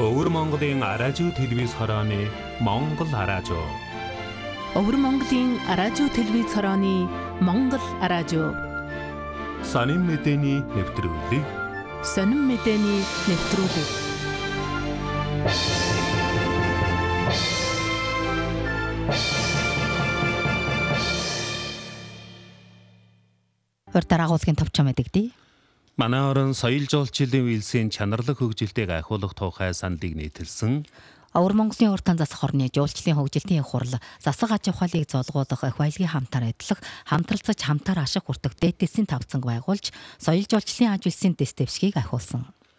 Өвөр Монголын аражуу телевиз хорооны Монгол аражуу. Өвөр Монголын аражуу телевиз хорооны Монгол аражуу. Сонин мэдээний нэвтрүүлэг. Сонин мэдээний нэвтрүүлэг. Дараагуулгын товчоо мэдэгдээ. Манай орон соёл жуулчлалын үйлсийн чанарлаг хөгжилтийг ахиулах тухай саналыг нийтэлсэн. Өвөр Монголын уртан засах орны жуулчлалын хөгжилтийн их хурал засаг аж ахуйлыг золгуулах их баялагын хамтаар адилах хамтралцаж хамтаар ашиг хүртэх дээтийн тавцанг байгуулж соёл жуулчлалын аж үйлсийн дэс дэвшгийг ахиулсан.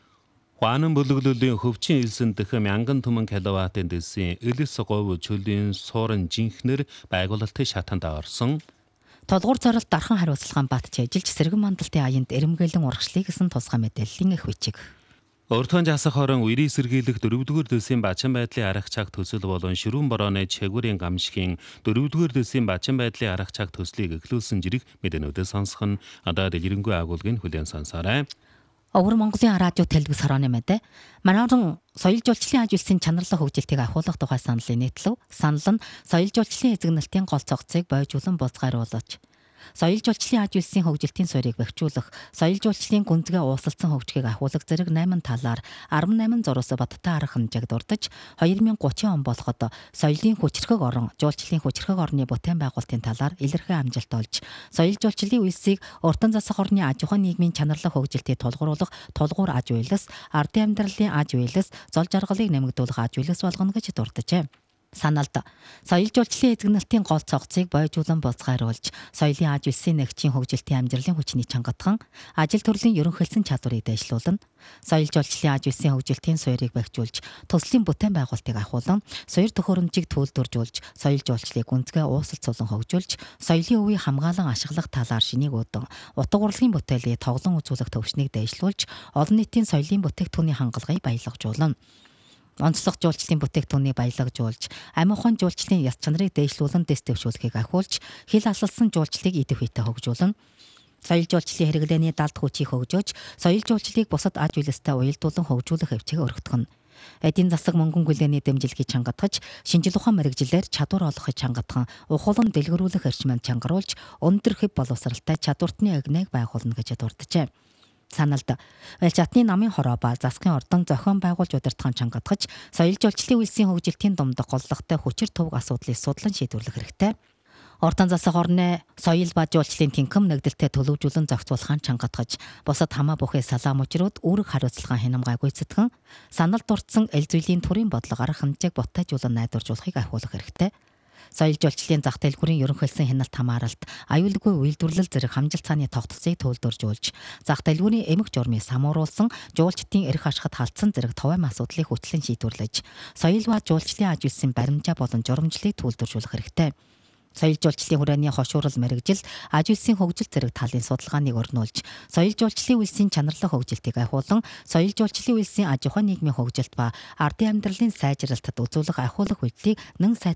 Хуанан бүлэглэлийн хөвчин элсэн дэх мянган түмэн киловаттын дэсийн элс говь чөлийн суурин жинхнэр байгуулалтын шатанд орсон. Толгуур зорилт дархан хариуцлагаан батж ажиллаж сэргэн мандалтын аянд эрэмгээлэн урагшлыг гэсэн тусгай мэдээллийн их бичиг. Уртхан жасах хорон үерийн сэргийлэх 4-р дэсийн бачин байдлын арга цаг төсөл болон ширүүн борооны чэгүүрийн гамшигын 4-р дэсийн бачин байдлын арга цаг төслийг эхлүүлсэн жирэг мэдээнүүдээ сонсох нь одоо дэлгэрэнгүй агуулгын хүлээн сонсоорой. Өвөр Монголын радио телевиз хорооны мэдээ. Манай орон соёл жуулчлалын аж үйлсийн чанарлах хөгжилтийг ахиулах тухай саналын нийтлэв. Санал нь соёл жуулчлалын эзэгнэлтийн гол цогцыг бойжуулан бузгааруулж, соёл жуулчлалын аж үйлсийн хөгжилтийн суурийг бэхжүүлэх, соёл жуулчлалын гүнзгий уусалсан хөгжгийг ахиулах зэрэг 8 талаар 18 зураас баттай арга хэмжээг дурдж 2030 он болоход соёлын хүчрхэг орон, жуулчлалын хүчрхэг орны бүтээн байгуулалтын талаар илэрхий амжилт олж, соёл жуулчлалын үйлсийг уртан засах орны аж ахуй нийгмийн чанарлах хөгжилтийг тулгуурлах тулгуур аж үйлс, ардын амьдралын аж үйлс, зол жаргалыг нэмэгдүүлэх аж үйлс болгоно гэж дурджээ. Саналд соёл жуулчлалын эзэгнэлтийн гол цогцыг бойжуулан бузгааруулж, соёлын аж үйлсийн нэгжийн хөгжилтийн амжилтын хүчний чангатхан, ажил төрлийн ерөнхийлсөн чадварыг дэвшлүүлнэ. Соёл жуулчлалын аж үйлсийн хөгжилтийн суурийг бэхжүүлж, төслийн бүтээн байгуулалтыг ахиулан, суурь төхөөрөмжийг төлөвлөж, соёл жуулчлалыг гүнзгий уусалцуулан хөгжүүлж, соёлын өвийг хамгаалан ашиглах талаар шинийг уудан, утга урлагийн бүтээлийг тоглон үзүүлэх төвшнийг дэвшлүүлж, олон нийтийн соёлын бүтээгдэхүүний хангалгыг баялагжуулна. Онцлог жуулчлалын бүтээгдэхүүнийг баялагжуулж, амь ухаан жуулчлалын яс чанарыг дээшлүүлэн дэс дэвшүүлэхийг ахиулж, хил алсалсан жуулчлалыг идэв хүйтэй хөгжүүлнэ. Соёл жуулчлалын хэрэглээний далд хүчийг хөгжөөж, соёл жуулчлалыг бусад аж үйлстэй уялдуулан хөгжүүлэх хэвчээг өргөдгөн. Эдийн засаг мөнгөн хүлээний дэмжлэгийг чангатгаж, шинжил ухаан мэрэгжилээр чадвар олохыг чангатхан, ухуулан дэлгэрүүлэх эрчимэнд чангаруулж, өндөр хэв боловсралтай чадвартны агныг байгуулна гэж дурджээ. Саналд Элчатны намын хороо ба засгийн ордон зохион байгуулж удирдахын чангатгаж, соёл жуулчлалын үйлсийн хөгжилтийн думдах голлогтой хүчир төвөг асуудлыг судлан шийдвэрлэх хэрэгтэй. Ордон засах орны соёл ба жуулчлалын тэнхэм нэгдэлтэд төлөвжүүлэн зохицуулахын чангатгаж, бусад хамаа бүхий салаа мужрууд үүрэг хариуцлагын хянамгай гүйцэтгэн, санал дурдсан эл зүйлийн төрийн бодлого арга хэмжээг бутаажуулан найдваржуулахыг ахиулах хэрэгтэй. Соёл жуулчлалын зах дэлгүүрийн ерөнхийлсөн хяналт хамааралт, аюулгүй үйлдвэрлэл зэрэг хамжилт цааны тогтцыг төлөвлөж, зах дэлгүүрийн эмх журмыг самууруулсан, жуулчдын эрх ашигт халтсан зэрэг товаам асуудлыг хүчлэн шийдвэрлэж, соёл ба жуулчлалын аж үйлсийн баримжаа болон журамжлыг төлөвлөжүүлэх хэрэгтэй. Соёл жуулчлалын хүрээний хошуурал мэрэгжил, аж үйлсийн хөгжил зэрэг талын судалгааныг өрнүүлж, соёл жуулчлалын үйлсийн чанарлах хөгжилтийг ахиулан, соёл жуулчлалын үйлсийн аж ахуй нийгмийн хөгжилт ба ардын амьдралын сайжралтад үзүүлэх ахиулах үйлдэлийг нэн